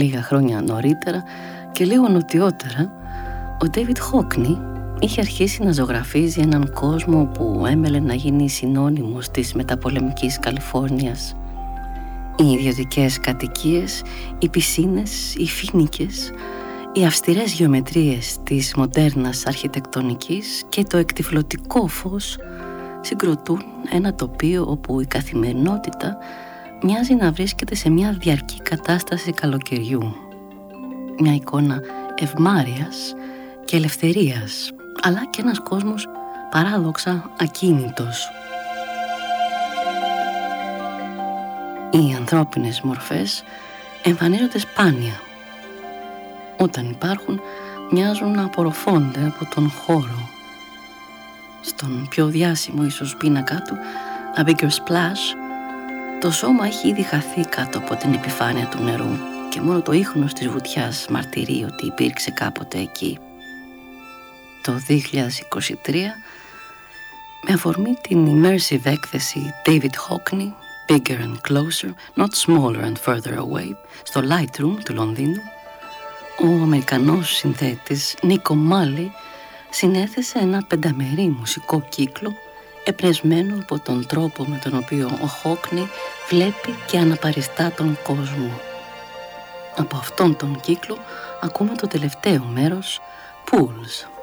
Λίγα χρόνια νωρίτερα και λίγο νοτιότερα, ο David Hockney είχε αρχίσει να ζωγραφίζει έναν κόσμο που έμελε να γίνει συνώνυμος της μεταπολεμικής Καλιφόρνιας. Οι ιδιωτικές κατοικίες, οι πισίνες, οι φοίνικες, οι αυστηρές γεωμετρίες της μοντέρνας αρχιτεκτονικής και το εκτυφλωτικό φως συγκροτούν ένα τοπίο όπου η καθημερινότητα μοιάζει να βρίσκεται σε μια διαρκή κατάσταση καλοκαιριού. Μια εικόνα ευμάρειας και ελευθερίας, αλλά και ένας κόσμος παράδοξα ακίνητος. Οι ανθρώπινες μορφές εμφανίζονται σπάνια. Όταν υπάρχουν, μοιάζουν να απορροφώνται από τον χώρο. Στον πιο διάσημο ίσως πίνακά του, A Bigger Splash, το σώμα έχει ήδη χαθεί κάτω από την επιφάνεια του νερού και μόνο το ίχνος της βουτιάς μαρτυρεί ότι υπήρξε κάποτε εκεί. Το 2023, με αφορμή την immersive έκθεση David Hockney, Bigger and Closer, Not Smaller and Further Away, στο Lightroom του Λονδίνου, ο Αμερικανός συνθέτης Νίκο Μάλι συνέθεσε ένα 5μερή μουσικό κύκλο εμπνευσμένο από τον τρόπο με τον οποίο ο Hockney βλέπει και αναπαριστά τον κόσμο. Από αυτόν τον κύκλο ακούμε το τελευταίο μέρος, Pools.